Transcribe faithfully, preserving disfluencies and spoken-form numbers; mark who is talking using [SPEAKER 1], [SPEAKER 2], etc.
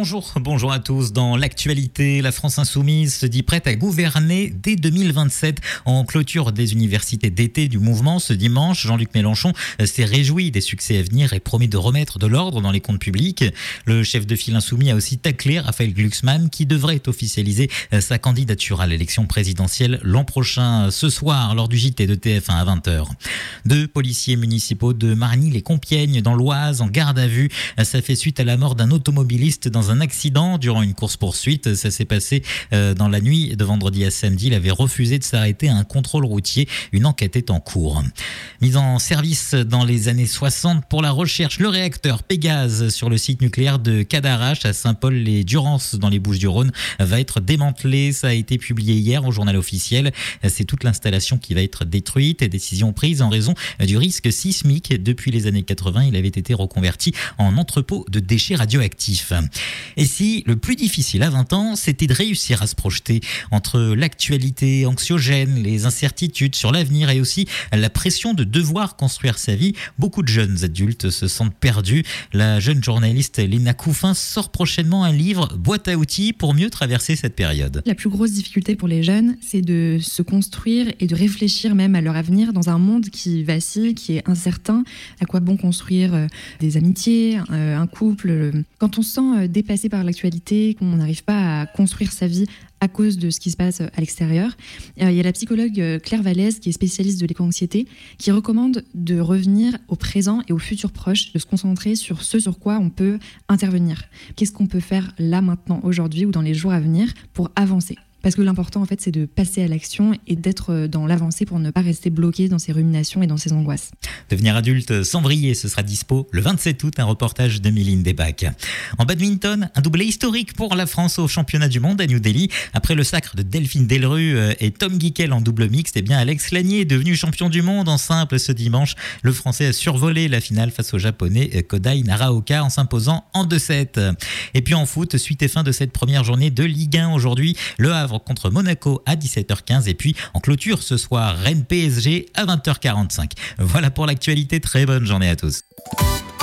[SPEAKER 1] Bonjour, bonjour à tous. Dans l'actualité, la France insoumise se dit prête à gouverner dès deux mille vingt-sept. En clôture des universités d'été du mouvement ce dimanche, Jean-Luc Mélenchon s'est réjoui des succès à venir et promis de remettre de l'ordre dans les comptes publics. Le chef de file insoumis a aussi taclé Raphaël Glucksmann qui devrait officialiser sa candidature à l'élection présidentielle l'an prochain, ce soir, lors du J T de T F un à vingt heures. Deux policiers municipaux de Marigny-les-Compiègnes dans l'Oise en garde à vue. Ça fait suite à la mort d'un automobiliste dans un accident durant une course-poursuite. Ça s'est passé dans la nuit de vendredi à samedi. Il avait refusé de s'arrêter à un contrôle routier. Une enquête est en cours. Mise en service dans les années soixante pour la recherche, le réacteur Pégase sur le site nucléaire de Cadarache à Saint-Paul-les-Durances dans les Bouches-du-Rhône va être démantelé. Ça a été publié hier au journal officiel. C'est toute l'installation qui va être détruite. Décision prise en raison du risque sismique. Depuis les années quatre-vingts, il avait été reconverti en entrepôt de déchets radioactifs. Et si le plus difficile à vingt ans, c'était de réussir à se projeter entre l'actualité anxiogène, les incertitudes sur l'avenir et aussi la pression de devoir construire sa vie, beaucoup de jeunes adultes se sentent perdus. La jeune journaliste Léna Couffin sort prochainement un livre, Boîte à outils, pour mieux traverser cette période.
[SPEAKER 2] La plus grosse difficulté pour les jeunes, c'est de se construire et de réfléchir même à leur avenir dans un monde qui vacille, qui est incertain. À quoi bon construire des amitiés, un couple? Quand on se sent dépassé par l'actualité, qu'on n'arrive pas à construire sa vie à cause de ce qui se passe à l'extérieur, il y a la psychologue Claire Vallès, qui est spécialiste de l'éco-anxiété, qui recommande de revenir au présent et au futur proche, de se concentrer sur ce sur quoi on peut intervenir. Qu'est-ce qu'on peut faire là, maintenant, aujourd'hui ou dans les jours à venir pour avancer ? Parce que l'important, en fait, c'est de passer à l'action et d'être dans l'avancée pour ne pas rester bloqué dans ses ruminations et dans ses angoisses.
[SPEAKER 1] Devenir adulte sans vriller, ce sera dispo le vingt-sept août, un reportage de Méline Desbacs. En badminton, un doublé historique pour la France au championnat du monde à New Delhi. Après le sacre de Delphine Delrue et Tom Guiquel en double mixte, eh bien Alex Lanier est devenu champion du monde en simple ce dimanche. Le Français a survolé la finale face au Japonais Kodai Naraoka en s'imposant en deux sept. Et puis en foot, suite et fin de cette première journée de Ligue un aujourd'hui. Le Havre contre Monaco à dix-sept heures quinze et puis en clôture ce soir Rennes P S G à vingt heures quarante-cinq. Voilà pour l'actualité, très bonne journée à tous.